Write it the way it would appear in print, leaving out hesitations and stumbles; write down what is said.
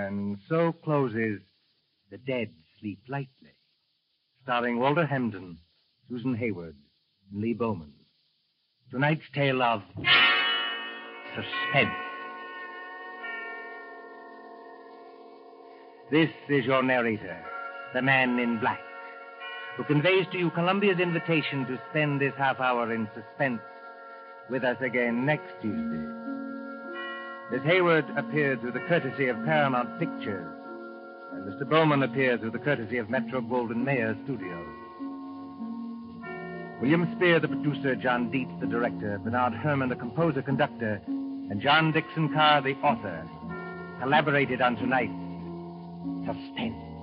And so closes The Dead Sleep Lightly, starring Walter Hamden, Susan Hayward, and Lee Bowman. Tonight's tale of suspense. This is your narrator, the man in black, who conveys to you Columbia's invitation to spend this half hour in suspense with us again next Tuesday. Miss Hayward appeared through the courtesy of Paramount Pictures, and Mr. Bowman appeared through the courtesy of Metro-Goldwyn-Mayer Studios. William Spear, the producer, John Dietz, the director, Bernard Herrmann, the composer-conductor, and John Dixon Carr, the author, collaborated on tonight's Suspense.